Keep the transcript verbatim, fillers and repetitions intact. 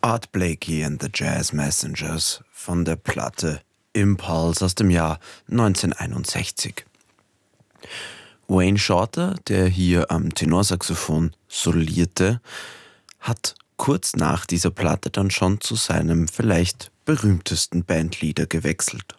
Art Blakey and the Jazz Messengers von der Platte Impulse aus dem Jahr neunzehnhunderteinundsechzig. Wayne Shorter, der hier am Tenorsaxophon solierte, hat kurz nach dieser Platte dann schon zu seinem vielleicht berühmtesten Bandleader gewechselt.